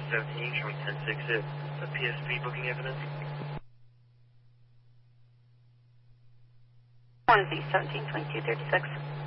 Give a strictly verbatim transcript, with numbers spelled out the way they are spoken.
seventeen, showing ten six zip. The P S P booking evidence. one Z seventeen twenty-two thirty-six.